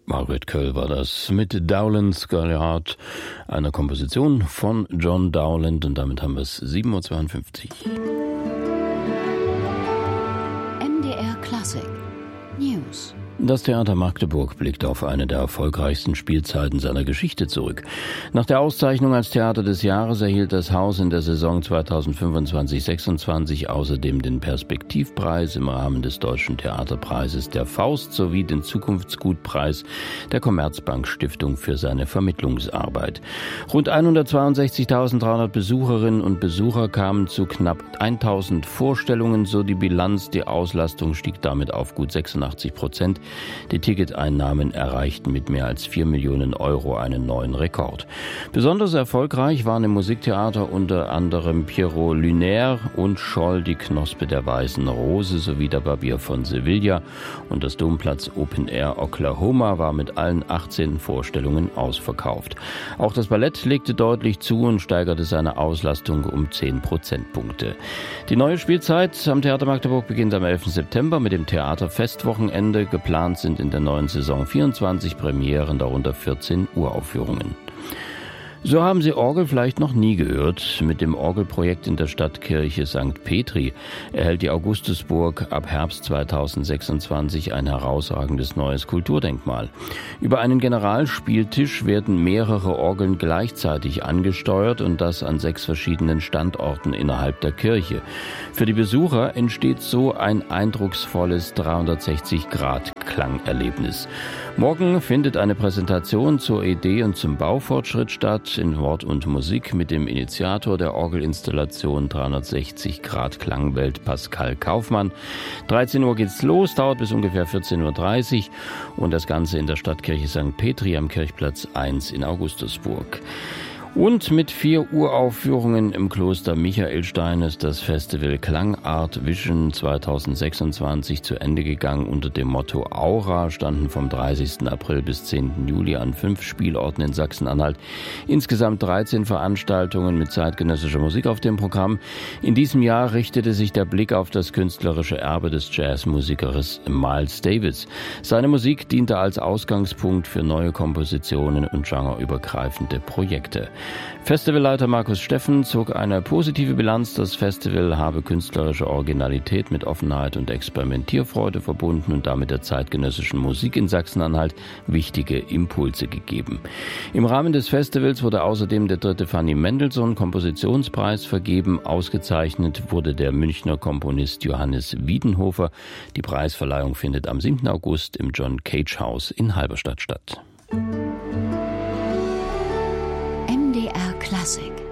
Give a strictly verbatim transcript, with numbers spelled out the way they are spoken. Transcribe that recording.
Margaret Curl war das mit Dowland's Galliard, einer Komposition von John Dowland, und damit haben wir es sieben Uhr zweiundfünfzig. M D R Klassik News. Das Theater Magdeburg blickt auf eine der erfolgreichsten Spielzeiten seiner Geschichte zurück. Nach der Auszeichnung als Theater des Jahres erhielt das Haus in der Saison zweitausendfünfundzwanzig sechsundzwanzig außerdem den Perspektivpreis im Rahmen des Deutschen Theaterpreises der Faust sowie den Zukunftsgutpreis der Commerzbank Stiftung für seine Vermittlungsarbeit. Rund hundertzweiundsechzigtausenddreihundert Besucherinnen und Besucher kamen zu knapp tausend Vorstellungen, so die Bilanz. Die Auslastung stieg damit auf gut sechsundachtzig Prozent. Die Ticketeinnahmen erreichten mit mehr als vier Millionen Euro einen neuen Rekord. Besonders erfolgreich waren im Musiktheater unter anderem Pierrot Lunaire und Scholl, die Knospe der Weißen Rose sowie der Barbier von Sevilla, und das Domplatz Open Air Oklahoma war mit allen achtzehn Vorstellungen ausverkauft. Auch das Ballett legte deutlich zu und steigerte seine Auslastung um zehn Prozentpunkte. Die neue Spielzeit am Theater Magdeburg beginnt am elften September mit dem Theaterfestwochenende. Geplant sind in der neuen Saison vierundzwanzig Premieren, darunter vierzehn Uraufführungen. So haben Sie Orgel vielleicht noch nie gehört. Mit dem Orgelprojekt in der Stadtkirche Sankt Petri erhält die Augustusburg ab Herbst zweitausendsechsundzwanzig ein herausragendes neues Kulturdenkmal. Über einen Generalspieltisch werden mehrere Orgeln gleichzeitig angesteuert, und das an sechs verschiedenen Standorten innerhalb der Kirche. Für die Besucher entsteht so ein eindrucksvolles dreihundertsechzig Grad Klangerlebnis. Morgen findet eine Präsentation zur Idee und zum Baufortschritt statt, in Wort und Musik mit dem Initiator der Orgelinstallation dreihundertsechzig Grad Klangwelt, Pascal Kaufmann. dreizehn Uhr geht's los, dauert bis ungefähr vierzehn Uhr dreißig, und das Ganze in der Stadtkirche Sankt Petri am Kirchplatz eins in Augustusburg. Und mit vier Uraufführungen im Kloster Michaelstein ist das Festival Klangart Vision zweitausendsechsundzwanzig zu Ende gegangen. Unter dem Motto Aura standen vom dreißigsten April bis zehnten Juli an fünf Spielorten in Sachsen-Anhalt insgesamt dreizehn Veranstaltungen mit zeitgenössischer Musik auf dem Programm. In diesem Jahr richtete sich der Blick auf das künstlerische Erbe des Jazzmusikers Miles Davis. Seine Musik diente als Ausgangspunkt für neue Kompositionen und genreübergreifende Projekte. Festivalleiter Markus Steffen zog eine positive Bilanz. Das Festival habe künstlerische Originalität mit Offenheit und Experimentierfreude verbunden und damit der zeitgenössischen Musik in Sachsen-Anhalt wichtige Impulse gegeben. Im Rahmen des Festivals wurde außerdem der dritte Fanny Mendelssohn Kompositionspreis vergeben. Ausgezeichnet wurde der Münchner Komponist Johannes Wiedenhofer. Die Preisverleihung findet am siebten August im John Cage House in Halberstadt statt. M D R Klassik.